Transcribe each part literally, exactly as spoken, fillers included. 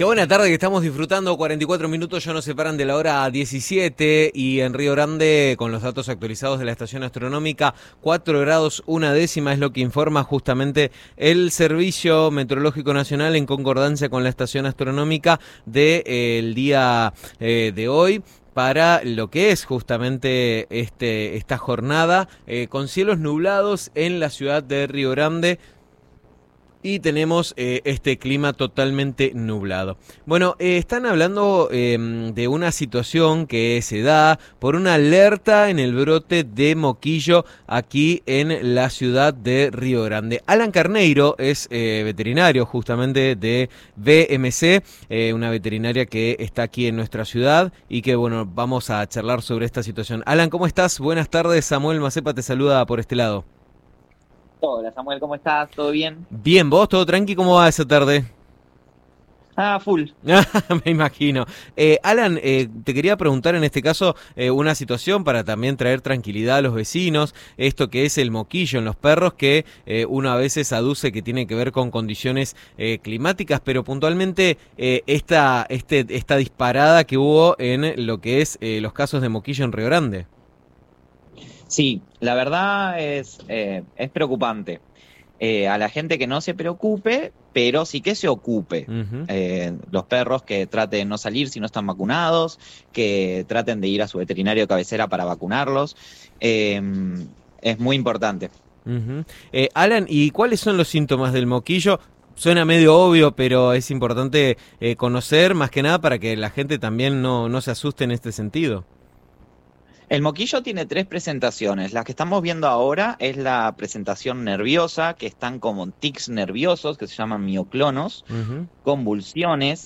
Qué buena tarde que estamos disfrutando, cuarenta y cuatro minutos ya nos separan de la hora diecisiete y en Río Grande, con los datos actualizados de la estación astronómica, cuatro grados una décima es lo que informa justamente el Servicio Meteorológico Nacional en concordancia con la estación astronómica del eh, día eh, de hoy, para lo que es justamente este esta jornada, eh, con cielos nublados en la ciudad de Río Grande. Y tenemos eh, este clima totalmente nublado. Bueno, eh, están hablando eh, de una situación que se da por una alerta en el brote de moquillo aquí en la ciudad de Río Grande. Alan Carneiro es eh, veterinario justamente de B M C, eh, una veterinaria que está aquí en nuestra ciudad y que, bueno, vamos a charlar sobre esta situación. Alan, ¿cómo estás? Buenas tardes, Samuel Macepa te saluda por este lado. Hola Samuel, ¿cómo estás? ¿Todo bien? Bien, ¿vos? ¿Todo tranqui? ¿Cómo va esa tarde? Ah, full. Me imagino. Eh, Alan, eh, te quería preguntar en este caso eh, una situación para también traer tranquilidad a los vecinos, esto que es el moquillo en los perros, que eh, uno a veces aduce que tiene que ver con condiciones eh, climáticas, pero puntualmente eh, esta, este, esta disparada que hubo en lo que es eh, los casos de moquillo en Río Grande. Sí, la verdad es, eh, es preocupante. Eh, a la gente que no se preocupe, pero sí que se ocupe. Uh-huh. Eh, los perros que traten de no salir si no están vacunados, que traten de ir a su veterinario de cabecera para vacunarlos. Eh, es muy importante. Uh-huh. Eh, Alan, ¿y cuáles son los síntomas del moquillo? Suena medio obvio, pero es importante eh, conocer más que nada para que la gente también no, no se asuste en este sentido. El moquillo tiene tres presentaciones. La que estamos viendo ahora es la presentación nerviosa, que están como tics nerviosos, que se llaman mioclonos, Uh-huh. convulsiones,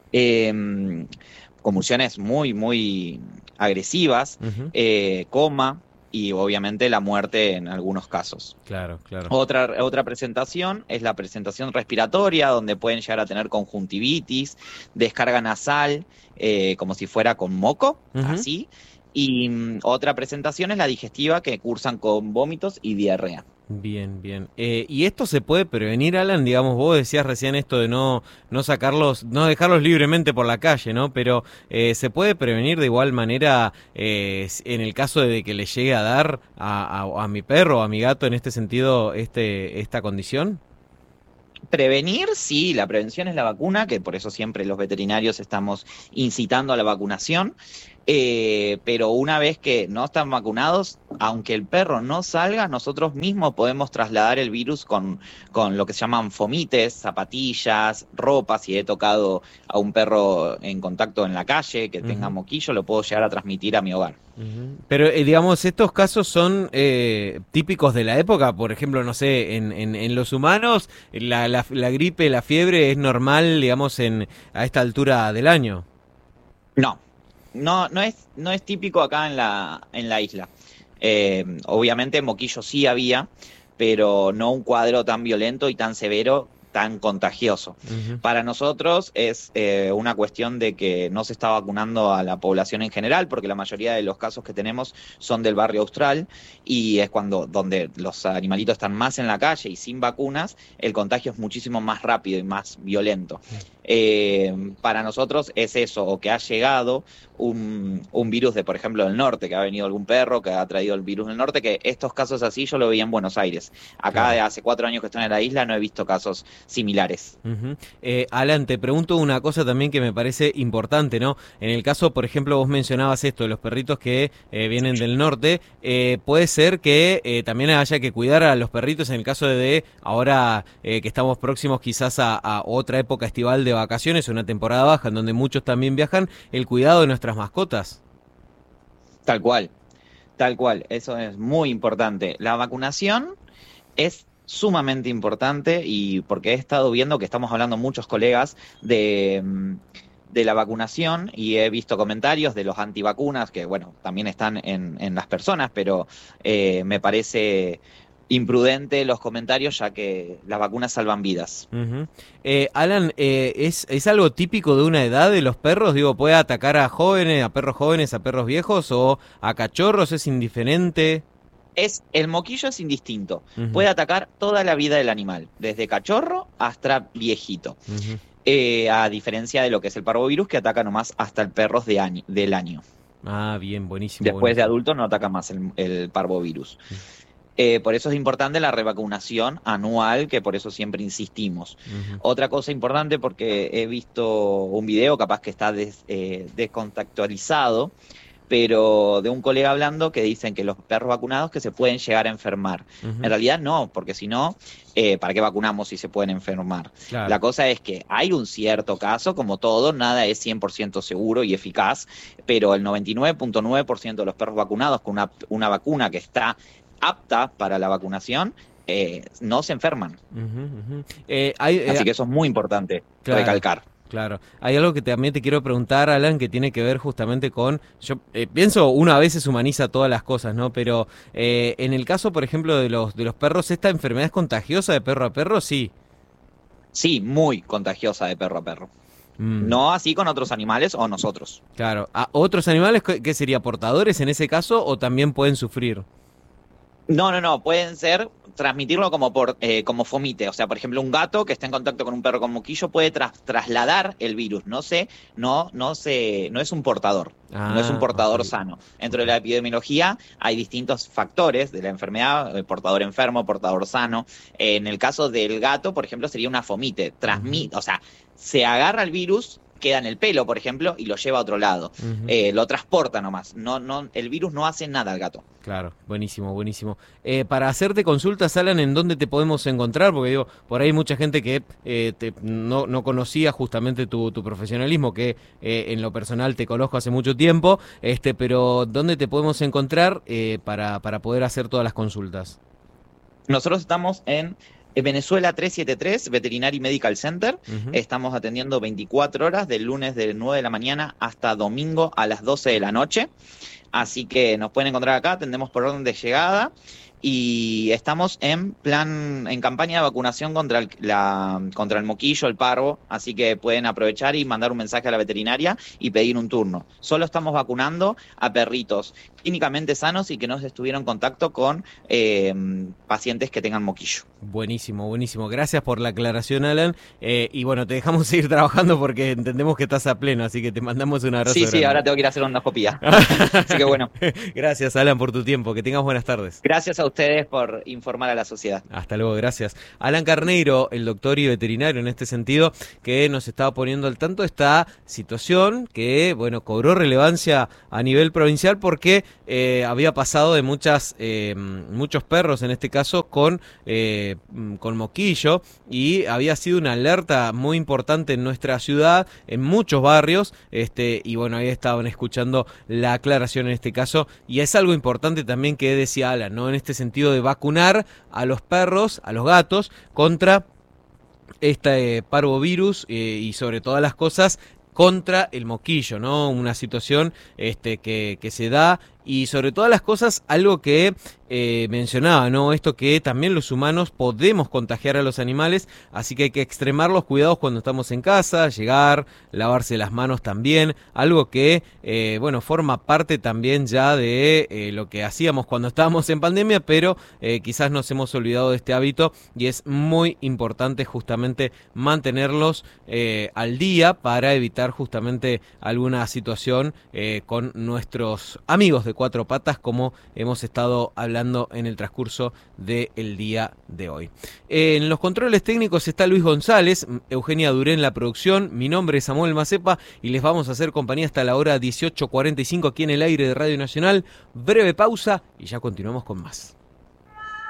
eh, convulsiones muy, muy agresivas, Uh-huh. eh, coma y obviamente la muerte en algunos casos. Claro, claro. Otra, otra presentación es la presentación respiratoria, donde pueden llegar a tener conjuntivitis, descarga nasal, eh, como si fuera con moco, Uh-huh. así. Y mm, otra presentación es la digestiva, que cursan con vómitos y diarrea. Bien, bien. Eh, ¿y esto se puede prevenir, Alan? Digamos, vos decías recién esto de no, no sacarlos, no dejarlos libremente por la calle, ¿no? Pero eh, ¿se puede prevenir de igual manera eh, en el caso de que le llegue a dar a, a, a mi perro o a mi gato en este sentido este, esta condición? Prevenir, sí, la prevención es la vacuna, que por eso siempre los veterinarios estamos incitando a la vacunación. Eh, pero una vez que no están vacunados, aunque el perro no salga, nosotros mismos podemos trasladar el virus con, con lo que se llaman fomites, zapatillas, ropa. Si he tocado a un perro en contacto en la calle que tenga Uh-huh. moquillo, lo puedo llegar a transmitir a mi hogar. Uh-huh. Pero eh, digamos, estos casos son eh, típicos de la época. Por ejemplo, no sé, en, en, en los humanos la, la, la gripe, la fiebre es normal, digamos, en, a esta altura del año. No. No, no es, no es típico acá en la, en la isla. Eh, obviamente moquillo sí había, pero no un cuadro tan violento y tan severo, tan contagioso. Uh-huh. Para nosotros es eh, una cuestión de que no se está vacunando a la población en general, porque la mayoría de los casos que tenemos son del barrio austral, y es cuando donde los animalitos están más en la calle y sin vacunas, el contagio es muchísimo más rápido y más violento. Eh, para nosotros es eso, o que ha llegado un, un virus de, por ejemplo, del norte, que ha venido algún perro que ha traído el virus del norte, que estos casos así yo lo veía en Buenos Aires. Acá, Claro. de hace cuatro años que estoy en la isla, no he visto casos similares. Uh-huh. eh, Alan, te pregunto una cosa también que me parece importante, ¿no? En el caso, por ejemplo, vos mencionabas esto de los perritos que eh, vienen del norte, eh, puede ser que eh, también haya que cuidar a los perritos en el caso de, de ahora eh, que estamos próximos quizás a, a otra época estival de vacaciones, una temporada baja en donde muchos también viajan, el cuidado de nuestras mascotas. Tal cual, tal cual, eso es muy importante. La vacunación es sumamente importante, y porque he estado viendo que estamos hablando muchos colegas de, de la vacunación, y he visto comentarios de los antivacunas que, bueno, también están en, en las personas, pero eh, me parece imprudente los comentarios, ya que las vacunas salvan vidas. Uh-huh. eh, Alan, eh, ¿es, ¿es algo típico de una edad de los perros? Digo, ¿puede atacar a jóvenes, a perros jóvenes, a perros viejos o a cachorros? ¿Es indiferente? Es, el moquillo es indistinto. Uh-huh. Puede atacar toda la vida del animal, desde cachorro hasta viejito. Uh-huh. Eh, a diferencia de lo que es el parvovirus, que ataca nomás hasta el perros de año, del año. Ah, bien, buenísimo. Después buenísimo. de adulto no ataca más el, el parvovirus. Uh-huh. Eh, por eso es importante la revacunación anual, que por eso siempre insistimos. Uh-huh. Otra cosa importante, porque he visto un video, capaz que está des, eh, descontextualizado, pero de un colega hablando que dicen que los perros vacunados que se pueden llegar a enfermar. Uh-huh. En realidad no, porque si no, eh, ¿para qué vacunamos si se pueden enfermar? Claro. La cosa es que hay un cierto caso, como todo, nada es cien por ciento seguro y eficaz, pero el noventa y nueve punto nueve por ciento de los perros vacunados con una, una vacuna que está apta para la vacunación, eh, no se enferman. Uh-huh, uh-huh. Eh, hay, eh, Así que eso es muy importante, claro, recalcar. Claro. Hay algo que también te quiero preguntar, Alan, que tiene que ver justamente con... Yo eh, pienso, uno a veces humaniza todas las cosas, ¿no? Pero eh, en el caso, por ejemplo, de los, de los perros, ¿esta enfermedad es contagiosa de perro a perro? Sí. Sí, muy contagiosa de perro a perro. Mm. No así con otros animales o nosotros. Claro. ¿A otros animales qué sería? ¿Portadores en ese caso o también pueden sufrir? No, no, no, pueden ser, transmitirlo como por eh, como fomite, o sea, por ejemplo, un gato que está en contacto con un perro con moquillo puede tras, trasladar el virus, no sé, no, no se, no es un portador, ah, no es un portador okay. sano. Dentro de la epidemiología hay distintos factores de la enfermedad, el portador enfermo, portador sano. Eh, en el caso del gato, por ejemplo, sería una fomite, transmite, uh-huh. o sea, se agarra el virus, queda en el pelo, por ejemplo, y lo lleva a otro lado. Uh-huh. Eh, lo transporta nomás. No, no, el virus no hace nada al gato. Claro, buenísimo, buenísimo. Eh, para hacerte consultas, Alan, ¿en dónde te podemos encontrar? Porque digo, por ahí hay mucha gente que eh, te, no, no conocía justamente tu, tu profesionalismo, que eh, en lo personal te conozco hace mucho tiempo, este, pero ¿dónde te podemos encontrar eh, para, para poder hacer todas las consultas? Nosotros estamos en Venezuela trescientos setenta y tres, Veterinary Medical Center. Uh-huh. Estamos atendiendo veinticuatro horas, del lunes de nueve de la mañana hasta domingo a las doce de la noche. Así que nos pueden encontrar acá, atendemos por orden de llegada. Y estamos en plan, en campaña de vacunación contra el, la, contra el moquillo, el parvo, así que pueden aprovechar y mandar un mensaje a la veterinaria y pedir un turno. Solo estamos vacunando a perritos clínicamente sanos y que no estuvieron en contacto con eh, pacientes que tengan moquillo. Buenísimo, buenísimo. Gracias por la aclaración, Alan. Eh, y bueno, te dejamos seguir trabajando porque entendemos que estás a pleno, así que te mandamos un abrazo. Sí, grande. Sí, ahora tengo que ir a hacer una endoscopía. Así que bueno. Gracias, Alan, por tu tiempo. Que tengas buenas tardes. Gracias a ustedes por informar a la sociedad. Hasta luego, gracias. Alan Carneiro, el doctor y veterinario en este sentido, que nos estaba poniendo al tanto de esta situación que, bueno, cobró relevancia a nivel provincial porque eh, había pasado de muchas eh, muchos perros, en este caso, con, eh, con moquillo, y había sido una alerta muy importante en nuestra ciudad, en muchos barrios, este y bueno, ahí estaban escuchando la aclaración en este caso, y es algo importante también que decía Alan, ¿no? En este sentido de vacunar a los perros, a los gatos, contra este eh, parvovirus eh, y sobre todas las cosas contra el moquillo, ¿no? Una situación este, que, que se da y sobre todas las cosas algo que eh, mencionaba, ¿no? Esto que también los humanos podemos contagiar a los animales, así que hay que extremar los cuidados cuando estamos en casa, llegar, lavarse las manos también, algo que, eh, bueno, forma parte también ya de eh, lo que hacíamos cuando estábamos en pandemia, pero eh, quizás nos hemos olvidado de este hábito y es muy importante justamente mantenerlos eh, al día para evitar justamente alguna situación eh, con nuestros amigos de cuatro patas, como hemos estado hablando en el transcurso del día de hoy. En los controles técnicos está Luis González, Eugenia Duré en la producción, mi nombre es Samuel Macepa y les vamos a hacer compañía hasta la hora dieciocho cuarenta y cinco aquí en el aire de Radio Nacional. Breve pausa y ya continuamos con más.